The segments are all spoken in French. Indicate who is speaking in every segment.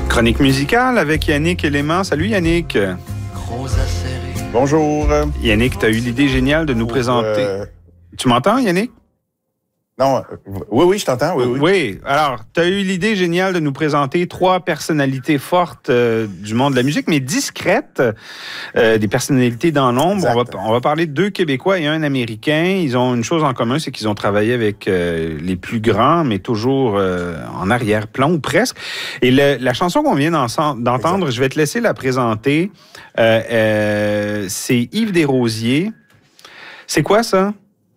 Speaker 1: Chronique musicale avec Yannick Élément. Salut Yannick.
Speaker 2: Bonjour.
Speaker 1: Yannick, tu as eu l'idée géniale de nous présenter. Tu m'entends, Yannick?
Speaker 2: Non, oui, je t'entends, oui.
Speaker 1: Oui, alors, tu as eu l'idée géniale de nous présenter 3 personnalités fortes du monde de la musique, mais discrètes, des personnalités dans l'ombre. On va parler de 2 Québécois et un Américain. Ils ont une chose en commun, c'est qu'ils ont travaillé avec les plus grands, mais toujours en arrière-plan, ou presque. Et la chanson qu'on vient d'entendre, exact. Je vais te laisser la présenter. C'est Yves Desrosiers. C'est quoi ça?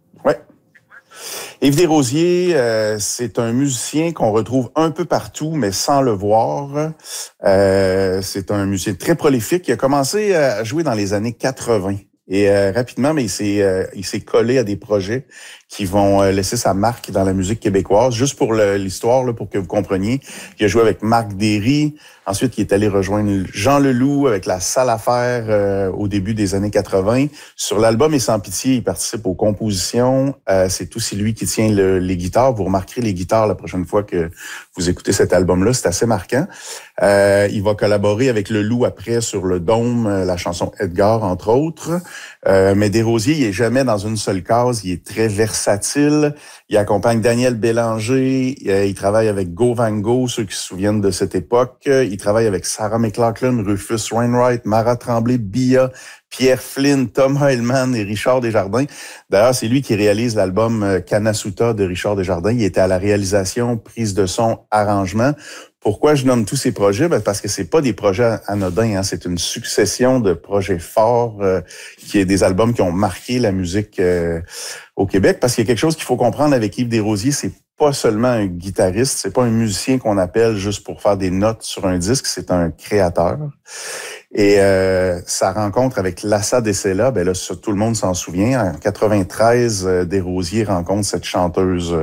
Speaker 2: Yves Desrosiers, c'est un musicien qu'on retrouve un peu partout, mais sans le voir. C'est un musicien très prolifique. Il a commencé à jouer dans les années 80. Et rapidement, mais il s'est collé à des projets qui vont laisser sa marque dans la musique québécoise. Juste pour l'histoire, là, pour que vous compreniez, il a joué avec Marc Derry. Ensuite, il est allé rejoindre Jean Leloup avec la Salle à faire au début des années 80. Sur l'album Et sans pitié, il participe aux compositions. C'est aussi lui qui tient les guitares. Vous remarquerez les guitares la prochaine fois que vous écoutez cet album-là. C'est assez marquant. Il va collaborer avec Leloup après sur Le Dôme, la chanson Edgar, entre autres. Mais Desrosiers, il est jamais dans une seule case. Il est très versatile. Il accompagne Daniel Bélanger. Il travaille avec Go Van Go, ceux qui se souviennent de cette époque. Il travaille avec Sarah McLachlan, Rufus Wainwright, Mara Tremblay, Bia, Pierre Flynn, Tom Heilman et Richard Desjardins. D'ailleurs, c'est lui qui réalise l'album Kanasuta de Richard Desjardins. Il était à la réalisation, prise de son, arrangement. Pourquoi je nomme tous ces projets? Parce que c'est pas des projets anodins, hein. C'est une succession de projets forts, qui est des albums qui ont marqué la musique au Québec. Parce qu'il y a quelque chose qu'il faut comprendre avec Yves Desrosiers, c'est pas seulement un guitariste, c'est pas un musicien qu'on appelle juste pour faire des notes sur un disque, c'est un créateur. Et sa rencontre avec Lassa Dessela, ben là, ça, tout le monde s'en souvient. En 93, Desrosiers rencontre cette chanteuse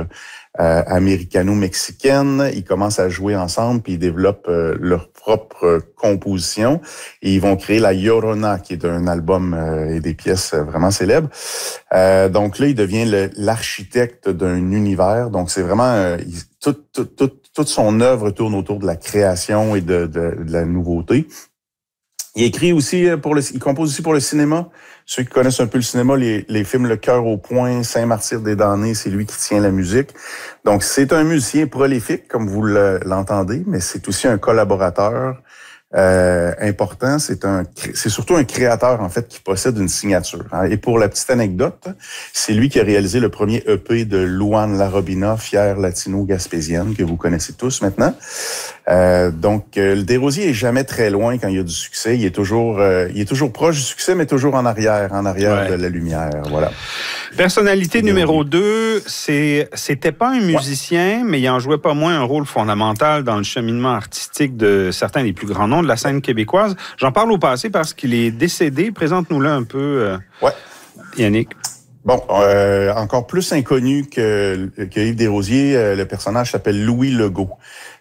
Speaker 2: américano-mexicaine. Ils commencent à jouer ensemble, puis ils développent leur propre composition. Et ils vont créer La Llorona, qui est un album et des pièces vraiment célèbres. Donc là, il devient l'architecte d'un univers. Donc c'est vraiment toute son œuvre tourne autour de la création et de la nouveauté. Il écrit aussi il compose aussi pour le cinéma. Ceux qui connaissent un peu le cinéma, les films Le Cœur au Point, Saint-Martyr des Damnés, c'est lui qui tient la musique. Donc, c'est un musicien prolifique, comme vous l'entendez, mais c'est aussi un collaborateur important. C'est surtout un créateur, en fait, qui possède une signature. Et pour la petite anecdote, c'est lui qui a réalisé le premier EP de Louane Larobina, fière latino-gaspésienne, que vous connaissez tous maintenant. Donc, le Desrosiers est jamais très loin quand il y a du succès. Il est toujours proche du succès, mais toujours en arrière de la lumière. Voilà.
Speaker 1: Personnalité numéro 2, c'était pas un musicien, mais il en jouait pas moins un rôle fondamental dans le cheminement artistique de certains des plus grands noms de la scène québécoise. J'en parle au passé parce qu'il est décédé. Présente-nous-le un peu, Yannick.
Speaker 2: Bon, encore plus inconnu que Yves Desrosiers, le personnage s'appelle Louis Legault.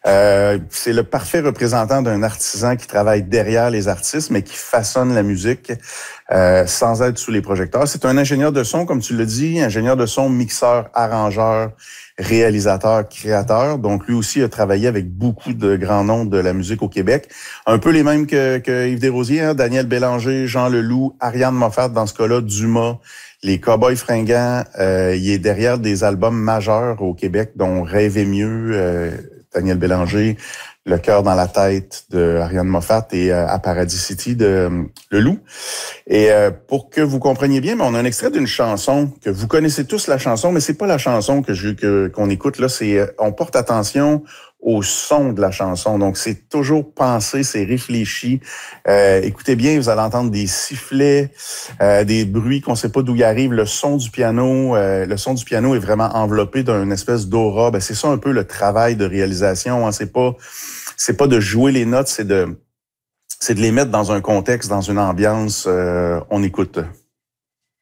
Speaker 2: C'est le parfait représentant d'un artisan qui travaille derrière les artistes, mais qui façonne la musique sans être sous les projecteurs. C'est un ingénieur de son, comme tu l'as dit, ingénieur de son, mixeur, arrangeur, réalisateur, créateur. Donc, lui aussi a travaillé avec beaucoup de grands noms de la musique au Québec. Un peu les mêmes que Yves Desrosiers, hein? Daniel Bélanger, Jean Leloup, Ariane Moffat, dans ce cas-là, Dumas, les Cowboys Fringants. Il est derrière des albums majeurs au Québec, dont Rêver mieux, Daniel Bélanger, Le cœur dans la tête de Ariane Moffat et À Paradis City de Leloup. Et pour que vous compreniez bien, on a un extrait d'une chanson que vous connaissez tous la chanson, mais c'est pas la chanson qu'on écoute là. On porte attention au son de la chanson. Donc, c'est toujours pensé, c'est réfléchi. Écoutez bien, vous allez entendre des sifflets, des bruits qu'on sait pas d'où ils arrivent. Le son du piano est vraiment enveloppé d'une espèce d'aura. C'est ça un peu le travail de réalisation. Hein. C'est pas de jouer les notes, c'est de les mettre dans un contexte, dans une ambiance. On écoute.